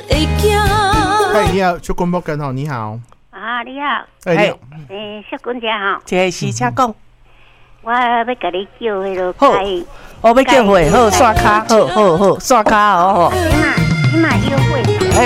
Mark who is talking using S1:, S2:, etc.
S1: 嗨，你好，小君伯根吼，你好。
S2: 啊，你好。
S1: 你好。
S2: 小君姐好。
S3: 这是请讲。
S2: 我要甲你叫迄个开。
S3: 我要叫会好刷卡，好刷卡哦。
S2: 起码优惠。